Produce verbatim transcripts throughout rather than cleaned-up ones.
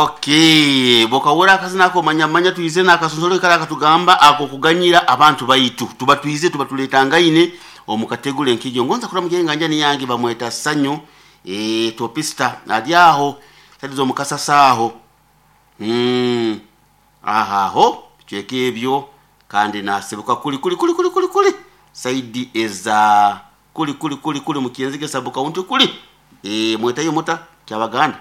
Okay, bokawora akazina ko manya manya tuize na akasonsole kala katugamba ako kuganyira abantu bayitu tuba tuize tuba tuletanga ine omukategule nkijo ngonza kula mugenga njani yangi bamweta sanyo e topista adyaho sadizo mukasa saho mm aha ho cheke ebyo kandi nasebuka kuli kuli kuli kuli kuli kuli saidi eza kuli kuli kuli kuli mukiyenzike sabuka untu kuli e mweta yo mota kyabaganda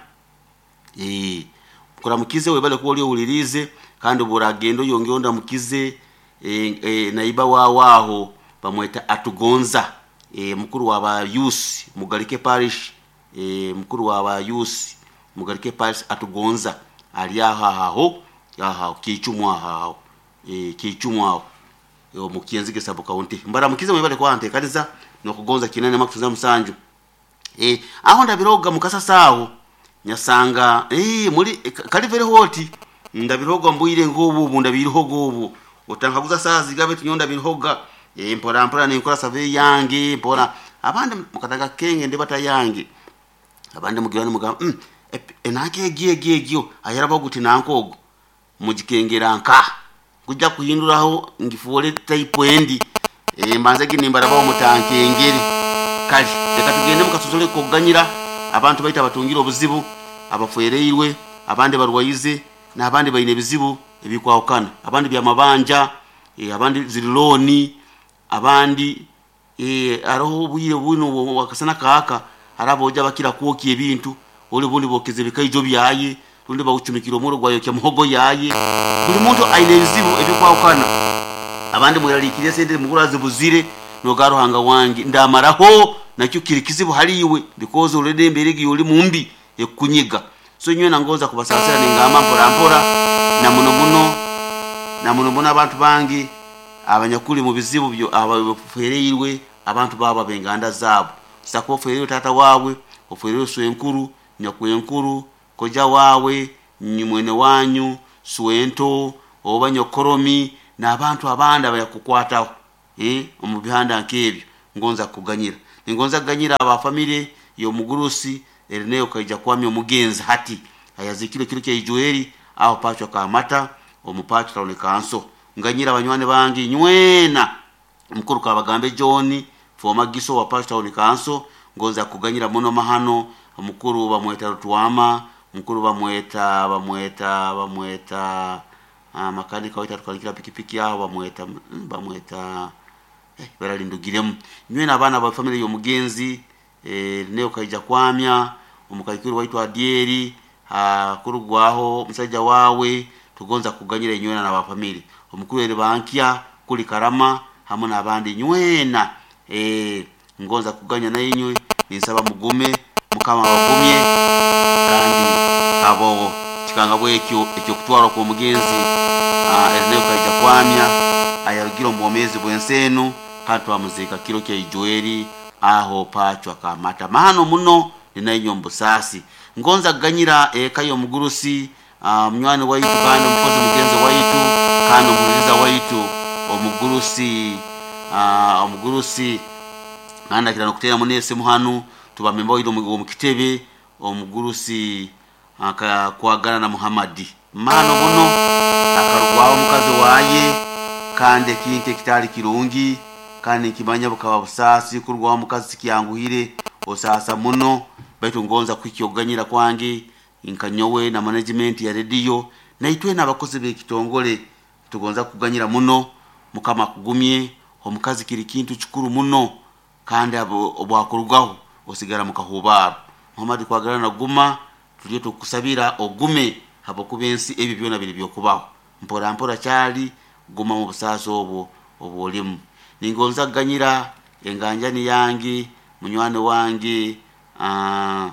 e kula mukize webale ko oli ulirize kandi buragendo yongeonda mukize e, e naiba wa waho bamweta atugonza e mukuru wa ba youth mugalike parish e mukuru wa ba youth mugalike parish atugonza ali aha haho aha kichumwa haho e kichumwa yo mukiyenzike sabuka unti mbara mukize webale ko ante kaliza no kugonza kinene makutuza musanju e aho ndabiroga mukasa sawo nyasanga eh muri kalivere hoti ndabiroga mbuyire ngobu ndabirihogo ubu utankaguza sazi gabe tunyonda biroga eh mpora mpora ni nkora save yange mpora abande mukataga kenge ndebata yange abande mugirana muga mm enake gie gie gio ayaraba guti nankogo mujikengera nka kujja kuhinduraho ngifole type endi eh mbanze ginimbara ba mutankengeri kali reka tugende mukasuzule kuganyira abantu baita batungira obuzibu abafuereirwe abande barwayize na abande bayine bizibu ebikwawukana abande bya mabanja e abande ziriloni abandi e aroho buyire buno wakasana kaka araboja bakira kuoki ebintu oli bundi bokeze bikaijo byaye rundi bawucumikiro muro gwayo kya muhogo yaye buli muntu ayine bizibu ebikwawukana abande muralikire sente muguraze buzire no garo hanga wangi ndamaraho nakyo kirikizibu haliwe because already mbirigi yoli mumbi ekunyiga so nywe nangoza kubasasira ningama mpora mpora na muno muno na muno muno abantu bangi abanyakuli mu bizibu byo abafereirwe abantu baba benganda zabo sako ferero tata wawe oferero swenkuru nyakwenkuru koja wawe nyimwene wanyu swento obanyokoromi na abantu abanda bayakukwata eh omubihanda nkebyo ngonza kuganyira ningonza kuganyira aba family yo mugurusi Erneo kaija kwamyo mugenza hati ayazikiro kiro kya ijoeri aho pacho ka mata omupacho taone kanso nganyira abanywane bangi nywena mukuru ka bagambe John foma giso wa pacho taone kanso ngonza kuganyira mono mahano mukuru bamweta Rutwama mukuru bamweta bamweta bamweta ah makanika wita tukalikira pikipiki aho bamweta bamweta eh baralindugiremu nywena abana ba family yo mugenzi eh neo kaija kwamya umukayikuru waitwa Adieri ha kurugwaho musajja wawe tugonza kuganyira nywena na ba family omukuru ere bankia kuli Karama hamwe nabandi nywena eh ngonza kuganya na yinywe nisaba mugume mukama bagumye kandi abo kikanga bwekyo ekyo kutwara ko mugenzi ah erneo kaija kwamya ayarugiro mbomezi bwensenu hatu amuzika kiro kya ijoeri aho pacho akamata mahano muno ninainyombo sasi ngonza ganyira eka yo mugurusi uh, mnywani waitu kandi mkozi mugenzi waitu kandi muliza waitu omugurusi uh, omugurusi nanda kila nokutera munese muhanu tuba memba wido mukitebe omugurusi aka uh, kwagana na Muhammadi mahano muno akarugwaho mukazi waye kandi kinte kitali kirungi kandi kimanya bukaba busasi kurwa mukazi kyanguhire osasa muno baitu ngonza kwikiyoganyira kwange inkanyowe na management ya radio naitwe nabakoze be kitongole tugonza kuganyira muno mukama kugumye omukazi kiri kintu kikuru muno kandi abo obwakurugaho osigara mukahubara Muhammad kwagara na guma tuliyo tukusabira ogume habo kubensi ebi byona bili byokubaho mpora mpora cyali guma mu busaso obo obolimu ningonza ganyira enganjani yangi munywane wangi ah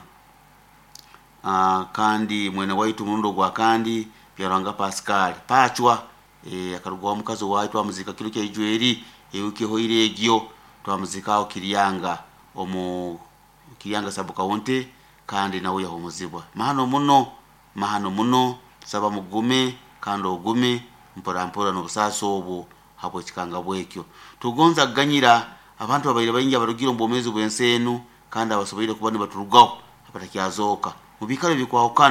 ah kandi mwene waitu mundo gwa kandi byaranga Pascal pachwa e akarugwa mukazo waitu amuzika kilo kya ijoeri ewike hoire egyo twamuzikao kiriyanga omu kiriyanga sabuka wonte kandi nawe yaho muzibwa mahano muno mahano muno saba mugume kandi ogume mpora mpora no busaso obo habo kikanga bwekyo tugonza ganyira abantu abayire bayinja barugiro mbomezi bwensenu kandi abasoboire kubani baturugaho abatakyazoka mubikalo bikwawukana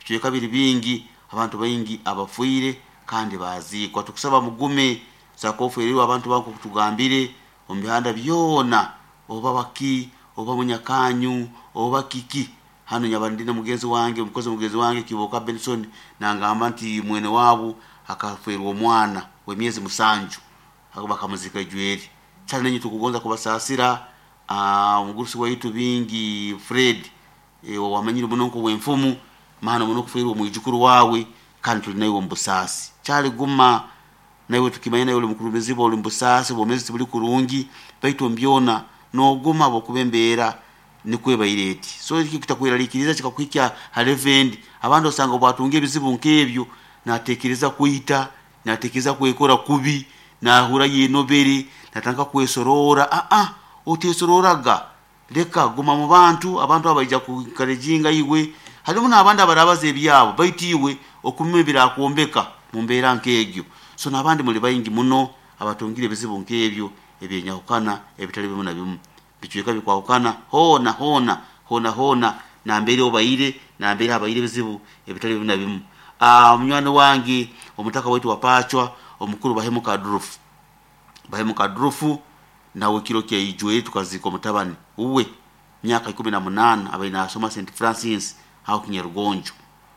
bicuye kabiri bingi abantu bayingi abafuire kandi bazikwa tukusaba mugume zakoferiwa abantu bako kutugambire ombihanda byona oba baki oba munyakanyu oba kiki hano nyabandine mugenzi wange umukozi mugenzi wange Kiboka Benson nangamba nti mwene wabo akaferwa omwana wemyezi musanju ako bakamuzika ijweri cyane nenyi tukugonza kubasasira ah umugurusi waitu bingi Fred e wamanyire munonko wemfumu mahano munonko ferwa mwijukuru wawe kandi tuli nayo mbusasi cyari guma nayo tukimanya nayo mukuru bo mbusasi bo mezi buri kurungi baitu mbyona no guma bo kubembera ni kweba ireti so iki kitakwirarikiriza kikakwikya halevendi abandi osanga batunge bizibu nkebyo natekereza kuita natekereza kwekora kubi nahura yenoberi natanga kwesorora a a otesororaga leka guma mu bantu abantu abaija kukarejinga iwe halimu nabandi abarabaze byabo baitiwe okumibira akuombeka mu mbera nkegyo so nabandi muri bayingi muno abatungire bizibu nkebyo ebyenyahukana ebitali bimu na bimu bicuye kabikwahukana hona hona hona hona na mbere obayire na mbere abayire bizibu ebitali bimu na bimu ah munywani wangi omutaka wetu wapachwa omukuru bahemu kadrufu bahemu kadrufu nawe kiro kya ijwe tukaziko mutabani uwe myaka kumi na munane abaina asoma Saint Francis hao kinyerugonjo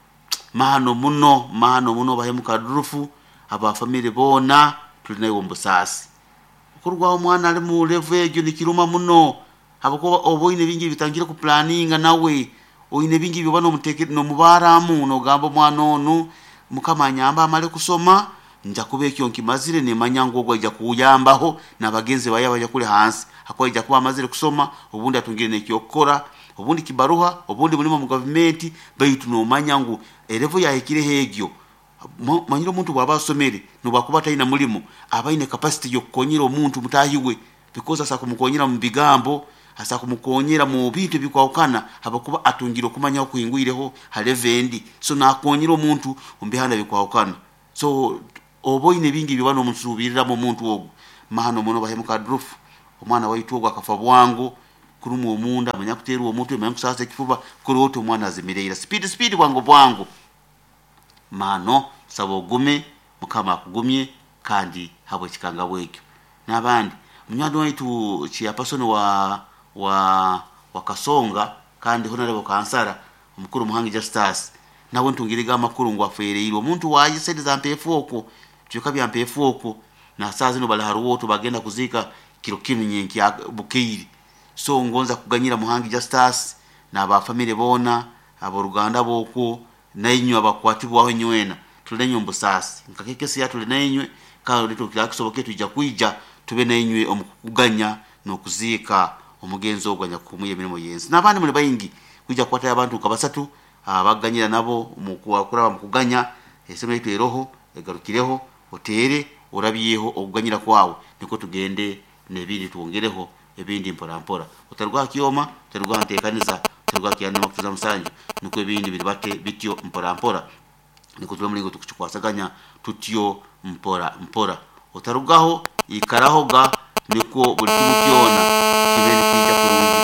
mahano muno mahano muno bahemu kadrufu aba family bona tulinayo mbusasi kurwa omwana ali mu level egyo nikiruma muno abako oboine bingi bitangira ku planninga nawe oine bingi bibano muteke no mubaramu no gambo mwana onu mukamanyamba amale kusoma nja kubekyo nkimazire ne manyango gwa ija kuyambaho nabagenze baya baja kule hansi akwa ija kuba amazire kusoma obundi atungire ne kyokora obundi kibaruha obundi mulimo mu government baitu no manyango erevo ya hekire hegyo manyiro muntu bwabasomere no bakuba tayina mulimo abaine capacity yo kukonyera omuntu mutahiwe because asa kumukonyera mu bigambo asa kumukonyera mu bintu bikwawukana abakuba atungiro kumanya okuingwireho halevendi so nakonyera omuntu umbihanda bikwawukana so oboine bingi bibano musubirira mu muntu ogu mahano mono bahemuka drufu omwana waitogwa akafa bwangu kurumu omunda manya kuteru omuntu manya kusasa kifuba kuri oto omwana azimirira speed speed bwangu bwangu mano sabo gume mukama kugumye kandi habo kikanga bwekyo nabandi munywado waitu chi apasoni wa wa wakasonga kandi honorable kansara omukuru muhangi justice nawe ntungiriga amakuru ngo afereiro omuntu waje sede za mpefoko cyuka bya mpefoko na sazi no balaharu woto bagenda kuzika kiro kinu nyenki bukeiri so ngonza kuganyira muhangi justice na ba family bona abo Ruganda boko nainyo abakwati bwawe nywena tulenyo mbusasi nkakekesi ya tulenywe ka lito kilakisoboke tujja kuija tube nainywe omukuganya no kuzika omugenzo ogwanya kumuye mirimo yensi nabandi muri bayingi kujja kwata abantu kabasatu abaganyira nabo mukuwa mukuganya eseme yitu eroho egarukireho otere orabiyeho okuganyira kwawe niko tugende nebindi tuongereho ebindi mpora mpora utarwa kiyoma utarwa ntekaniza utarwa kiyana makuza musanje niko ebindi biribate bityo mpora mpora niko tuba muri ngo tukukwasaganya tutyo mpora mpora utarugaho ikaraho ga niko buri kimutiona kibere kija kurungi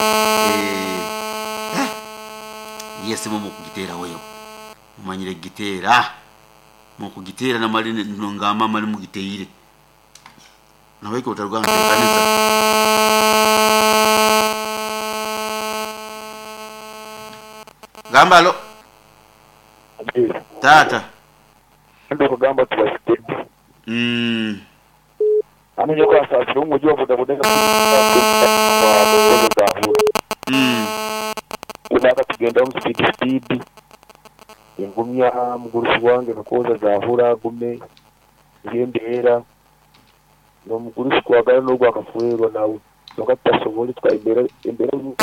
eh yese mu kugitera weyo umanyire gitera mu kugitera na mali ngama mali mu giteire nawe ko utarwa ntekaniza gambalo tata ndo kugamba tubasitedi mm ane yo kwa sasa rungu jua boda boda mm unaka tugenda mu speed speed ingumya mugurusi wange nakoza zahura gume yendera no mugurusi kwagara no gwa kafuero nawe nokatasobole twa imbere imbere mu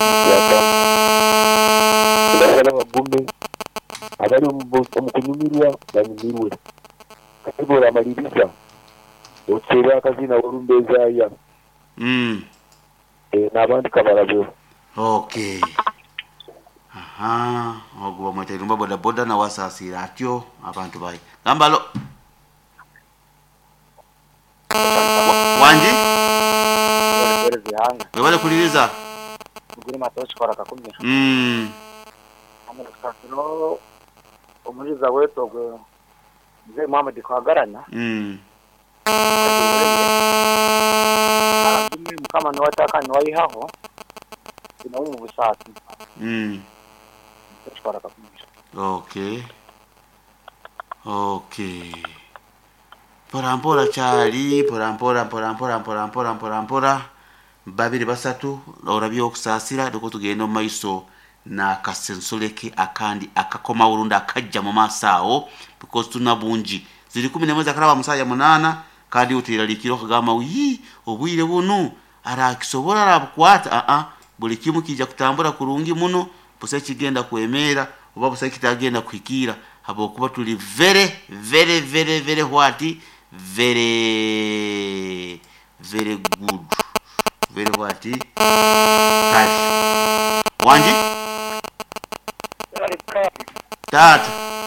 ndasala gume abari umukunyumirwa banyumirwe kabora amalibisa otsera akazina worumbeza ya mm eh nabandi kabarabyo okay aha ogwa mwete rumba boda boda na wasasi atyo abantu bayi gambalo wanji wale kuliriza kugura matoshi kora kakumya mm amukakiro Umuliza wetu gwe Mzee Muhammad Kwagarana. Mm. Mimi kama niwataka niwaihaho. Ina umu busati. Mm. Tshikora kabisa. Okay. Okay. Porampora chali, porampora porampora porampora porampora. Babiri basatu orabyo okusasira doko tugenda mu maiso na kasensoleke akandi akakoma urunda akajja mu masawo because tuna bungi ziri kumi na moja karaba musaya munana kandi utiralikiro kagama uyi obwire bunu arakisobora arabukwata a a buli kimu kija kutambura kurungi muno busa kigenda kwemera oba busa kitagenda kwikira abo kuba tuli very very very very what very very good very what cash wanji tata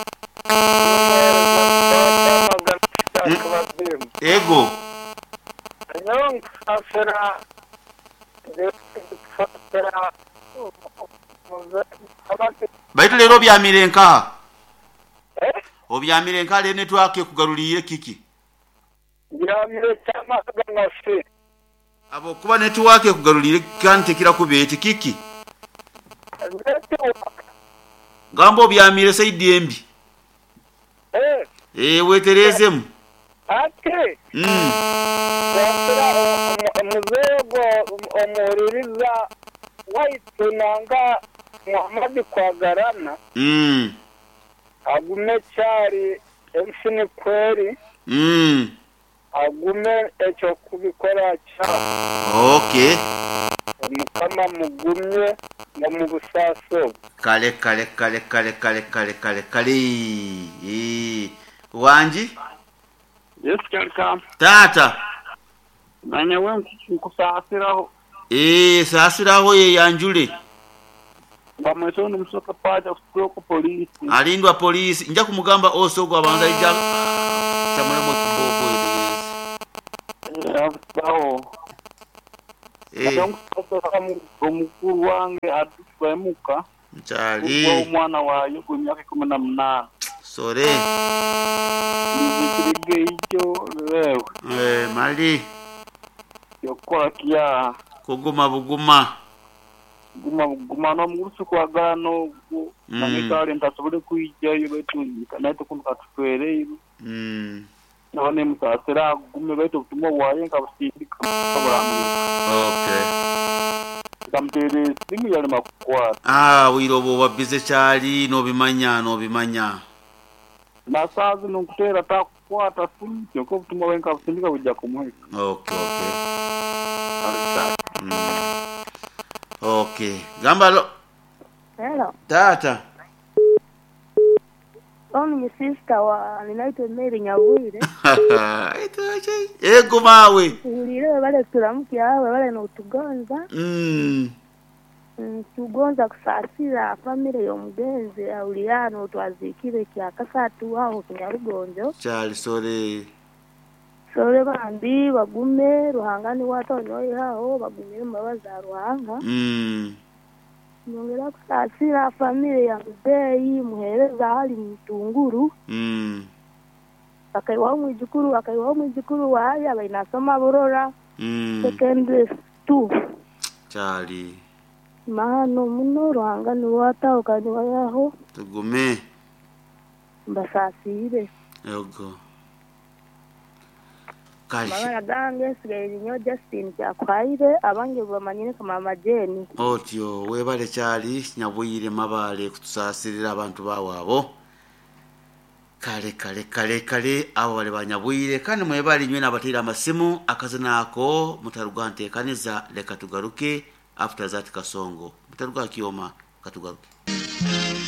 ego Não, será será baitu lero byamirenka eh obyamirenka le network kugarulire kiki byamire chama ganase abo kuba network kugarulire kante kira kubete kiki gambo byamire saidi embi eh eh weterezemu ate mm muzego omuririza waitunanga Muhammad Kwagarana mm agume cyari emsini kweri mm agume echo kubikora cha okay mukama mugumye na mu busaso kale kale kale kale kale kale kale kale eh wanji yes kanka tata nanye we nkusasiraho eh sasiraho ye yanjule bamweso n'umusoka paja ku polisi alindwa polisi nja kumugamba osogo abanza ija chamwe mu kibogo eh abaho eh omukuru wange atwemuka mchali umwana wayo ku myaka kumi na munane sore nizikirige icyo leo eh mali yokora kya kuguma buguma guma guma no murusu kwa gano namikale ntasobole kwijjayo betunyika nato kunka tufere mm none musasira gume beto kutumo waye nkabusindika kabulamu okay kamtere simu yale makwa ah wirobo wabize cyali no bimanya no bimanya nasazi no kutera takwata simu cyoko kutumo waye nkabusindika kujja kumuheka okay okay mm. Okay gamba lo hello tata on mi sister wa ninaitwa Mary Nyawire itoje ego mawe ulire bale tulamki awe bale no tugonza mm tugonza kusasira family yomugenzi auliano twazikire kya kasatu aho kunyarugonjo chali sore sore bandi bagume ruhangani watonyoye aho bagumire mabaza ruhanga mm nongera kusasira family ya Mbeyi muhereza hali mtunguru mm akaiwa mwijukuru akaiwa mwijukuru waye abainasoma burora mm secondary two chali mano muno ruhangani wata ukani wayaho tugume mbasasire ego kali mama gange sigaye nyo Justin cyakwaire abange bamanyine kama majeni otyo webale chali nyabuyire mabale kutusasirira abantu bawabo kale kale kale kale abo bale banyabuyire kandi mwebali nywe nabatira amasimu akazina ako mutarugante kaniza leka tugaruke after that kasongo mutarugwa kioma katugaruke